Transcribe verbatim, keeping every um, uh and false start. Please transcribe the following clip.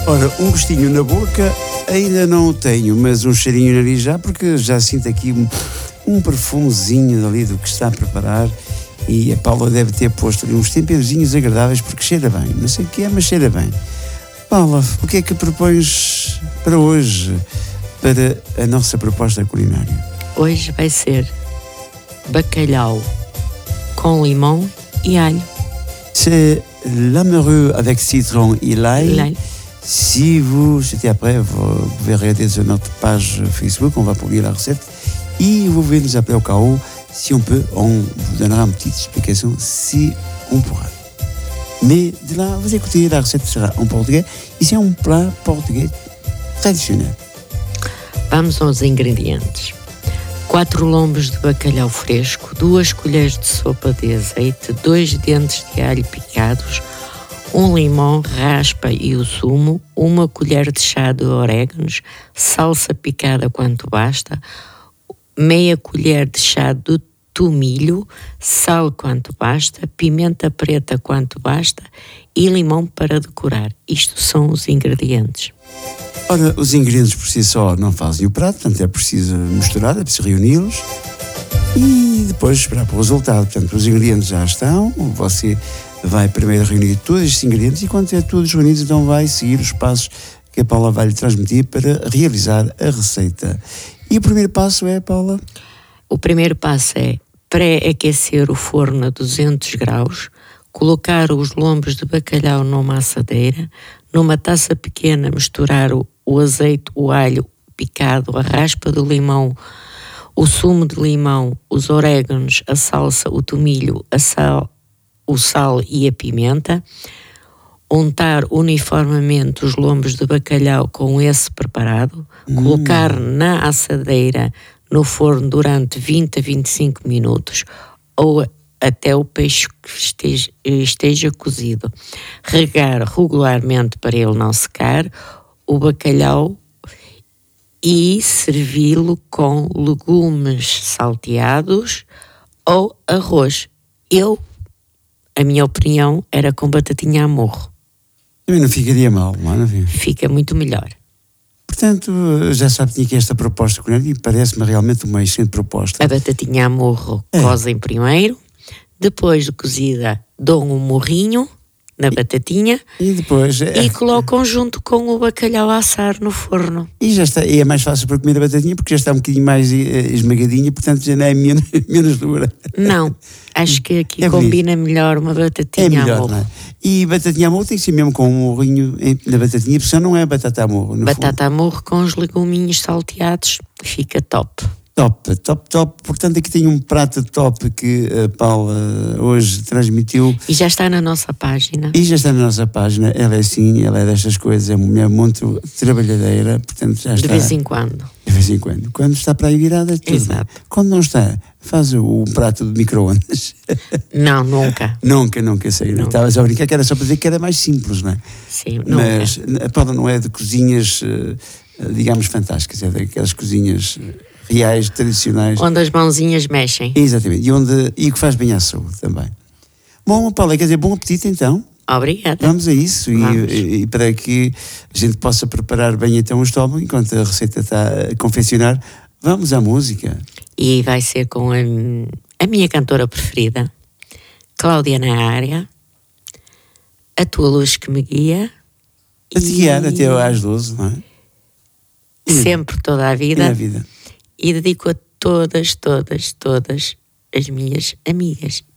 Ora, um gostinho na boca ainda não o tenho, mas um cheirinho no nariz já, porque já sinto aqui um, um perfumezinho ali do que está a preparar. E a Paula deve ter posto ali uns temperozinhos agradáveis, porque cheira bem. Não sei o que é, mas cheira bem. Paula, o que é que propões para hoje, para a nossa proposta culinária? Hoje vai ser bacalhau com limão e alho. C'est l'amoureux avec citron et l'ail. L'ail. Si vous, c'était après, vous pouvez regarder sur notre page Facebook, on va publier la recette. Et vous pouvez nous appeler au cas où, si on peut, on vous donnera une petite explication, si on pourra. Mais de là, vous écoutez, la recette sera en portugais. E c'est un plat portugais traditionnel. Vamos aos ingredientes. quatro lombos de bacalhau fresco, duas colheres de sopa de azeite, dois dentes de alho picados, um limão, raspa e o sumo, uma colher de chá de orégãos, salsa picada quanto basta, meia colher de chá de tomilho, sal quanto basta, pimenta preta quanto basta e limão para decorar. Isto são os ingredientes. Ora, os ingredientes por si só não fazem o prato, portanto é preciso misturar, é preciso reuni-los e depois esperar para o resultado. Portanto, os ingredientes já estão, você vai primeiro reunir todos estes ingredientes e quando tiver todos reunidos, então vai seguir os passos que a Paula vai lhe transmitir para realizar a receita. E o primeiro passo é, Paula? O primeiro passo é pré-aquecer o forno a duzentos graus, colocar os lombos de bacalhau numa assadeira, numa taça pequena misturar o, o azeite, o alho picado, a raspa do limão, o sumo de limão, os orégãos, a salsa, o tomilho, a sal, o sal e a pimenta, untar uniformemente os lombos de bacalhau com esse preparado, hum. colocar na assadeira no forno durante vinte a vinte e cinco minutos ou até o peixe esteja, esteja cozido. Regar regularmente para ele não secar o bacalhau e servi-lo com legumes salteados ou arroz. Eu, a minha opinião, era com batatinha a morro. Também não ficaria mal, não é? Fica muito melhor. Portanto, já sabe, tinha aqui esta proposta culinária e parece-me realmente uma excelente proposta. A batatinha a morro é. Cozem primeiro, depois de cozida dão um morrinho na batatinha e, depois, e colocam junto com o bacalhau a assar no forno. E já está, e é mais fácil para comer a batatinha porque já está um bocadinho mais esmagadinha, portanto já não é menos, menos dura. Não, acho que aqui é combina melhor uma batatinha é melhor, a morro. Não é? E batatinha a morro tem que ser mesmo com um morrinho na batatinha, porque senão não é batata a morro. Batata a morro com os leguminhos salteados, fica top. Top, top, top. Portanto, aqui tem um prato top que a Paula hoje transmitiu. E já está na nossa página. E já está na nossa página. Ela é assim, ela é destas coisas, é uma mulher muito trabalhadeira, portanto já está. De vez em quando. De vez em quando. Quando está para aí virada, tudo. Exato. Quando não está, faz o, o prato de micro-ondas. Não, nunca. nunca, nunca sei. Nunca. Estavas a brincar que era só para dizer que era mais simples, não é? Sim, nunca. Mas a Paula não é de cozinhas, digamos, fantásticas, é daquelas cozinhas reais, tradicionais. Onde as mãozinhas mexem. Exatamente, e, onde, e que faz bem à saúde também. Bom, Paula, quer dizer, bom apetite então. Obrigada. Vamos a isso. Vamos. E, e para que a gente possa preparar bem então o estômago, enquanto a receita está a confeccionar, vamos à música. E vai ser com a, a minha cantora preferida, Cláudia na área, A Tua Luz que Me Guia. A te guiar até às doze, não é? Sempre, toda a vida. E a vida. E dedico a todas, todas, todas as minhas amigas